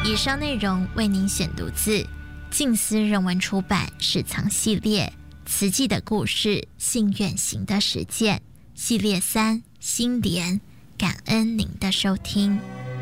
以上内容为您选读自静思人文出版史藏系列慈济的故事，信愿行的实践系列3新莲，感恩您的收听。